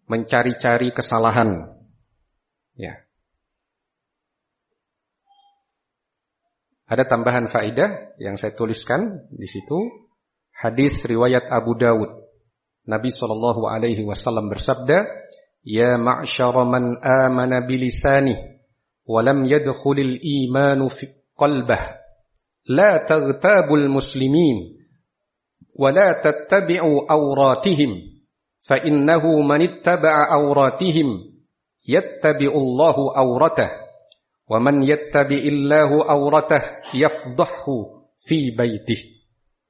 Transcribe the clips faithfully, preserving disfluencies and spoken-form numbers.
mencari-cari kesalahan. Ya. Ada tambahan faedah yang saya tuliskan di situ. Hadis riwayat Abu Dawud. Nabi sallallahu alaihi wasallam bersabda, "Ya ma'syara man amana bilisanihi wa lam yadkhulil imanu fi qalbihi, la taghtabul muslimin wa la tattabi'u awratihim, fa innahu man ittaba'a awratihim yattabi'u Allahu awratah. Wa man yattabi'illahu awratah yafdahhu fi baitih."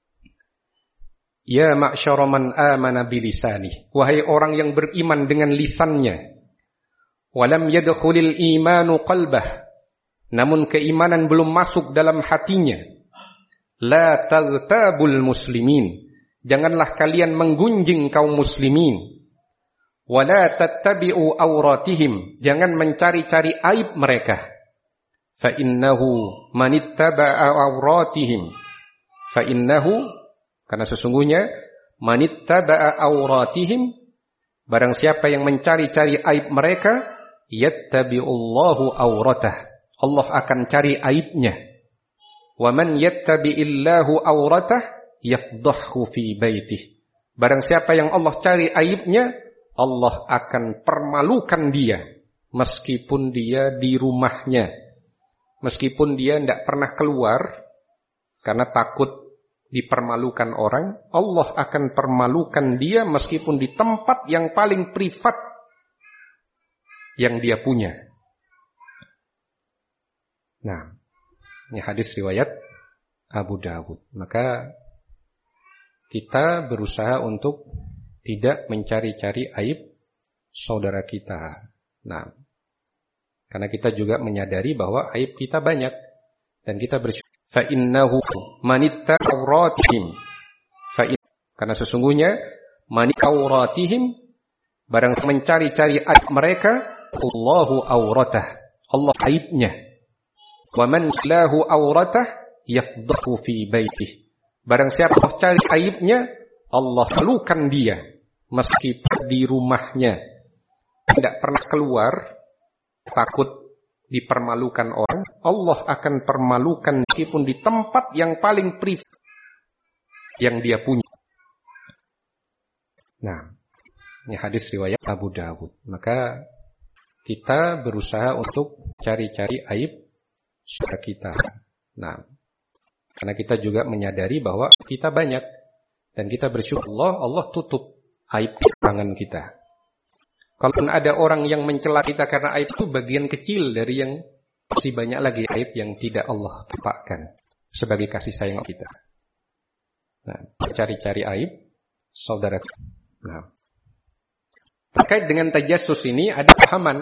Ya ma'syara man amana bilisani, wahai orang yang beriman dengan lisannya. Walam yadkhulil imanu qalbah, namun keimanan belum masuk dalam hatinya. La taghtabul muslimin, janganlah kalian menggunjing kaum muslimin. Wala tattabi'u awratihim, jangan mencari-cari aib mereka. Fa innahu manittaba'a awratihim, fa innahu, karena sesungguhnya manittaba'a awratihim, barang siapa yang mencari-cari aib mereka, yattabi'ullahu awratah, Allah akan cari aibnya. Wa man yattabi'illahu awratah yafdahhu fi baitih, barang siapa yang Allah cari aibnya, Allah akan permalukan dia meskipun dia di rumahnya, meskipun dia tidak pernah keluar karena takut dipermalukan orang, Allah akan permalukan dia meskipun di tempat yang paling privat yang dia punya. Nah, ini hadis riwayat Abu Dawud. Maka kita berusaha untuk tidak mencari-cari aib saudara kita. Nah, karena kita juga menyadari bahwa aib kita banyak dan kita bersyukur. Fa innahu manitta awratihim, fa in, karena sesungguhnya manitta awratihim, barang mencari-cari aib mereka, Allahu awratah, Allah aibnya. Wa man lahu awratah yafdahu fi baitih, barang siapa cari aibnya, Allah malukan dia meskipun di rumahnya, tidak pernah keluar takut dipermalukan orang, Allah akan permalukan meskipun di tempat yang paling privat yang dia punya. Nah, ini hadis riwayat Abu Dawud. Maka kita berusaha untuk cari-cari aib saudara kita. Nah, karena kita juga menyadari bahwa kita banyak dan kita bersyukur Allah, Allah tutup aib tangan kita. Kalau ada orang yang mencela kita karena aib, itu bagian kecil dari yang masih banyak lagi aib yang tidak Allah tampakkan sebagai kasih sayang kita. Nah, cari-cari aib saudara. Nah, terkait dengan tajassus ini ada pahaman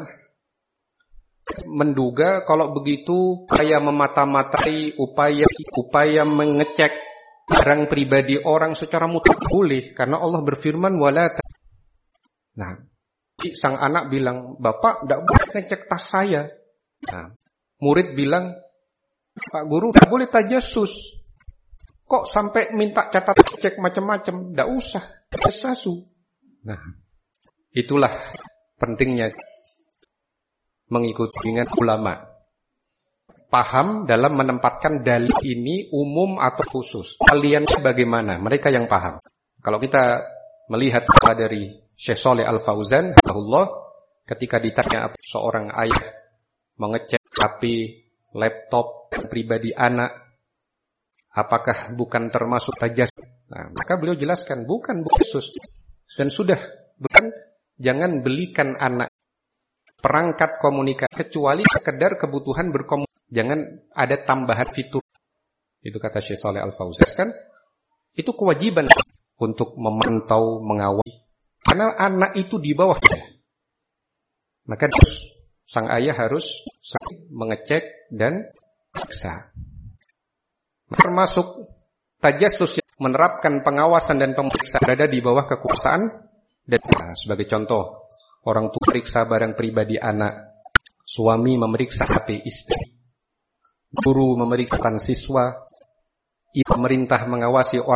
menduga kalau begitu upaya memata-matai, upaya upaya mengecek barang pribadi orang secara mutlak boleh, karena Allah berfirman wala. Nah, sang anak bilang, "Bapak tidak boleh ngecek tas saya." Nah, murid bilang, "Pak guru tidak boleh tajassus. Kok sampai minta catat cek macam-macam? Tidak usah, tajassus." Nah, itulah pentingnya mengikuti dengan ulama. Paham dalam menempatkan dalil ini umum atau khusus. Kalian bagaimana? Mereka yang paham. Kalau kita melihat apa dari Syekh Shalih Al-Fauzan, Allah, ketika ditanya seorang ayah mengecek H P, laptop pribadi anak, apakah bukan termasuk tajassus? Nah, maka beliau jelaskan bukan khusus. Dan sudah, bukan, jangan belikan anak perangkat komunikasi kecuali sekedar kebutuhan berkomunikasi. Jangan ada tambahan fitur. Itu kata Syekh Shalih Al-Fauzan, kan? Itu kewajiban untuk memantau, mengawasi. Karena anak itu di bawahnya. Maka sang ayah harus mengecek dan periksa. Termasuk tajassus yang menerapkan pengawasan dan pemeriksaan berada di bawah kekuasaan. Dan nah, sebagai contoh, orang tua periksa barang pribadi anak, suami memeriksa H P istri, guru memeriksa siswa, pemerintah mengawasi orang